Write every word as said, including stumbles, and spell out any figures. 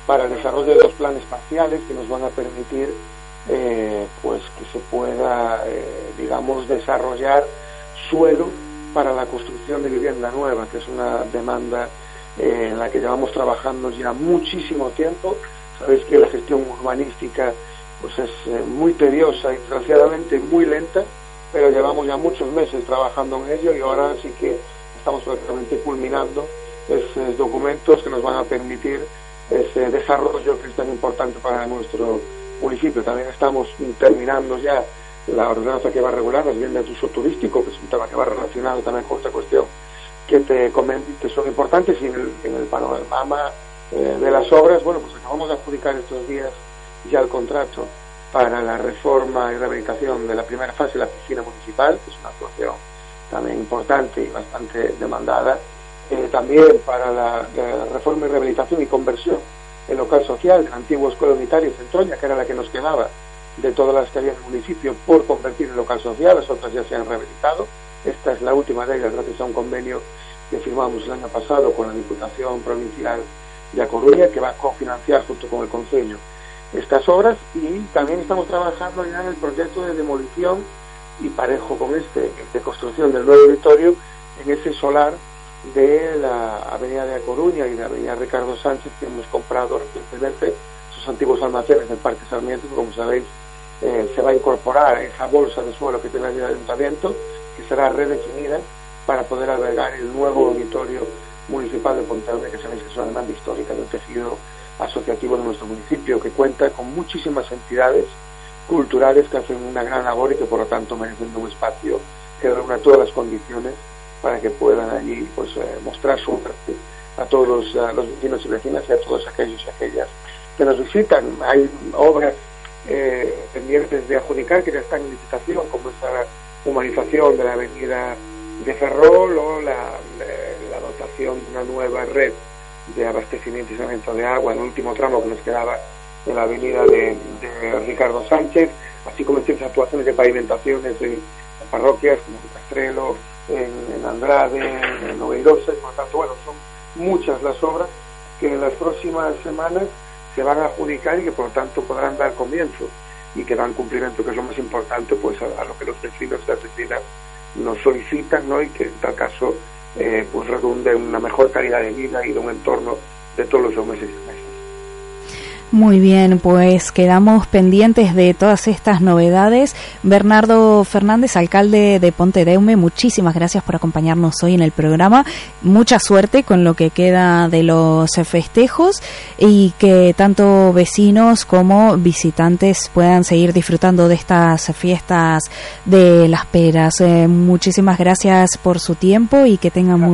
para el desarrollo de los planes parciales que nos van a permitir eh, pues que se pueda, eh, digamos, desarrollar suelo para la construcción de vivienda nueva, que es una demanda eh, en la que llevamos trabajando ya muchísimo tiempo. Sabéis que la gestión urbanística pues es eh, muy tediosa y desgraciadamente muy lenta, pero llevamos ya muchos meses trabajando en ello y ahora sí que estamos prácticamente culminando esos documentos que nos van a permitir ese desarrollo que es tan importante para nuestro municipio. También estamos terminando ya la ordenanza que va a regular las viviendas de uso turístico, que es un tema que va relacionado también con esta cuestión que te comenté, que son importantes. Y en el, en el panorama eh, de las obras, bueno, pues acabamos de adjudicar estos días ya el contrato para la reforma y rehabilitación de la primera fase de la piscina municipal, que es una actuación también importante y bastante demandada. Eh, también para la, la reforma y rehabilitación y conversión del local social de la antigua escuela unitaria en Centroña, que era la que nos quedaba de todas las que había en el municipio por convertir en local social. Las otras ya se han rehabilitado. Esta es la última de ellas gracias a un convenio que firmamos el año pasado con la Diputación Provincial de A Coruña, que va a cofinanciar junto con el Concello estas obras. Y también estamos trabajando ya en el proyecto de demolición y parejo con este de construcción del nuevo auditorio en ese solar de la avenida de A Coruña y de la avenida Ricardo Sánchez, que hemos comprado recientemente esos antiguos almacenes del Parque Sarmiento, que como sabéis eh, se va a incorporar esa bolsa de suelo que tiene el ayuntamiento, que será redefinida para poder albergar el nuevo auditorio municipal de Pontevedra, que sabéis que es una demanda histórica del tejido asociativo de nuestro municipio, que cuenta con muchísimas entidades culturales que hacen una gran labor y que por lo tanto merecen un espacio que reúna todas las condiciones para que puedan allí pues eh, mostrar su arte a todos los, a los vecinos y vecinas y a todos aquellos y aquellas que nos visitan. Hay obras eh, pendientes de adjudicar que ya están en licitación, como esa humanización de la avenida de Ferrol o la, eh, la dotación de una nueva red de abastecimiento y saneamiento de agua en el último tramo que nos quedaba en la avenida de, de Ricardo Sánchez, así como ciertas actuaciones de pavimentaciones en parroquias como en Castrelo, en, en Andrade, en Nogueirosa. Por lo tanto, bueno, son muchas las obras que en las próximas semanas se van a adjudicar y que por lo tanto podrán dar comienzo y que dan cumplimiento, que es lo más importante, pues a, a lo que los vecinos y las vecinas nos solicitan, ¿no? Y que en tal caso eh, pues redunde en una mejor calidad de vida y de un entorno de todos los meses y meses. Muy bien, pues quedamos pendientes de todas estas novedades. Bernardo Fernández, alcalde de Pontedeume, muchísimas gracias por acompañarnos hoy en el programa. Mucha suerte con lo que queda de los festejos y que tanto vecinos como visitantes puedan seguir disfrutando de estas fiestas de las peras. Eh, muchísimas gracias por su tiempo y que tengan muy